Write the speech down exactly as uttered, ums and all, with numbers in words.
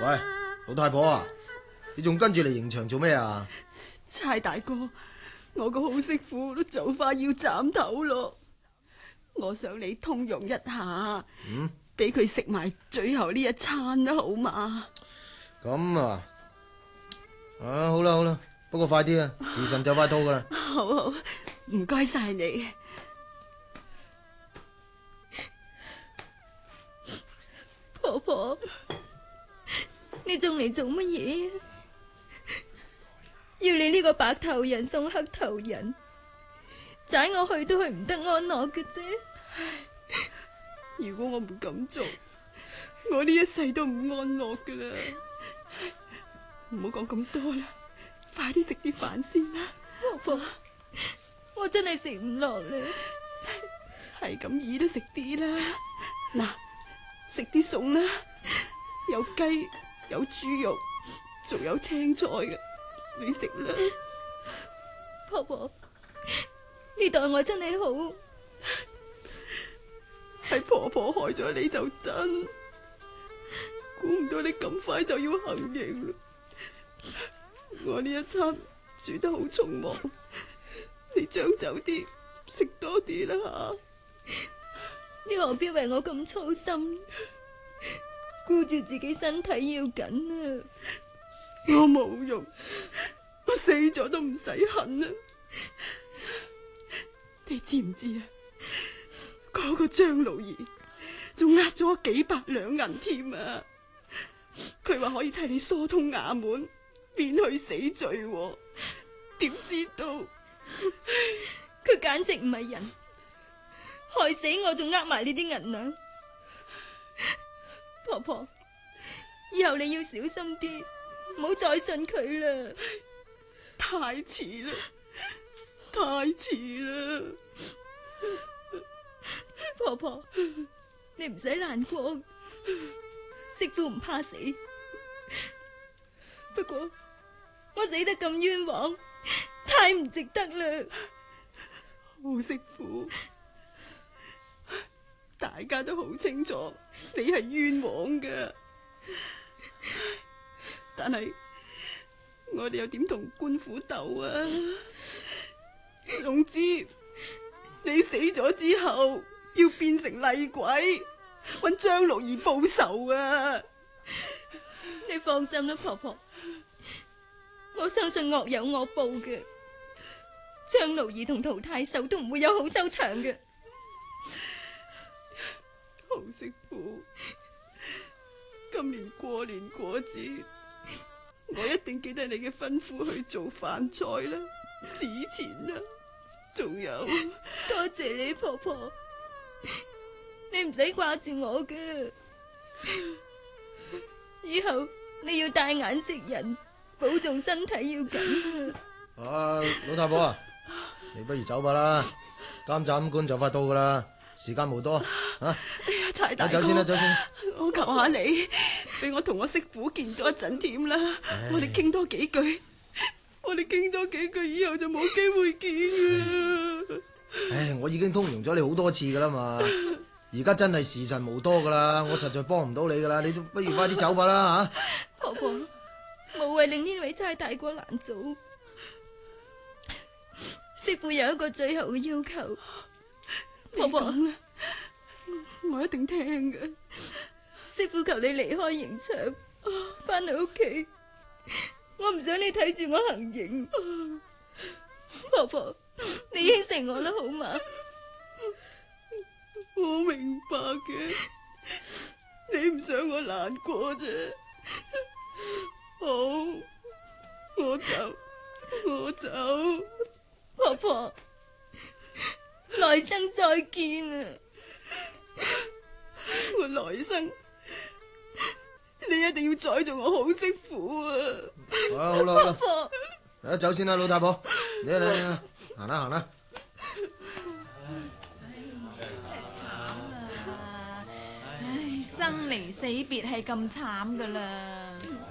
喂，老太婆啊，你仲跟住嚟刑場做咩啊？ 差大哥，我個好媳婦都就快要斬頭咯，我想你通融一下， 嗯， 俾佢食埋最後呢一餐啦，好嘛？ 咁啊，啊好啦好啦，不過快啲啊，時辰就快到噶啦。 好好，唔該晒你。 婆婆，你仲嚟做乜嘢？要你呢個白頭人送黑頭人，宰我去都去唔得安樂嘅啫。 如果我唔咁做，我呢一世都唔安樂噶啦。唔好講咁多啦，快啲食啲飯先啦。 婆婆，我真係食唔落啦。 係咁意都食啲啦。嗱，食啲餸啦，有雞有豬肉，仲有青菜嘅，你食啦。 婆婆，呢代我真係好， 係婆婆害咗你就真，估唔到你咁快就要行刑啦。我呢一餐煮得好匆忙，你將就啲，食多啲啦吓。 你何必為我咁操心？顧住自己身體要緊啊！ 我冇用，我死咗都唔使恨啊！你知唔知啊？嗰個張老兒仲呃咗我幾百兩銀添啊！佢話可以替你疏通衙門，免去死罪喎。點知道佢簡直唔係人，害死我仲呃埋呢啲銀兩。婆婆，以後你要小心啲，唔好再信佢啦。 太遲啦，太遲啦！ 婆婆，你唔使難過，媳婦唔怕死。不過我死得咁冤枉，太唔值得啦。 好媳婦，大家都好清楚你係冤枉㗎，但係我哋又點同官府鬥啊？總之你死咗之後要變成厲鬼，搵張六兒報仇啊！ 你放心啦，婆婆，我相信惡有惡報嘅，張奴兒同陶太守都唔會有好收場嘅。 好媳婦，今年過年過節，我一定記得你嘅吩咐去做飯菜啦、紙錢啦，仲有多謝你婆婆，你唔使掛住我噶啦，以後你要帶眼識人，保重身體要緊啊！ 啊，老太婆啊，你不如走吧啦，監斬官就快到噶啦，時間冇多啊！ 哎呀，柴大哥， 走先啦，走先。 我求下你，俾我同我媳婦見多一陣添啦，我哋傾多幾句，我哋傾多幾句，以後就冇機會見噶啦。 唉，我已經通融咗你好多次噶啦嘛，而家真係時辰無多噶啦，我實在幫唔到你噶啦，你都不如快啲走吧啦吓。 婆婆，無謂令呢位差大哥難做，媳婦有一個最後嘅要求，婆婆， 我一定聽嘅。 媳婦求你離開刑場，翻去屋企，我唔想你睇住我行刑。婆婆，你應承我啦，好嘛？ 我明白嘅，你唔想我難過啫。好，我走，我走。 婆婆，來生再見啊！ 我來生，你一定要再做我好媳婦啊！ 啊，好啦好啦， 婆婆， 嚟走先啦，老太婆，嚟啦嚟啦，行啦行啦。 唉，生離死別係咁慘噶啦。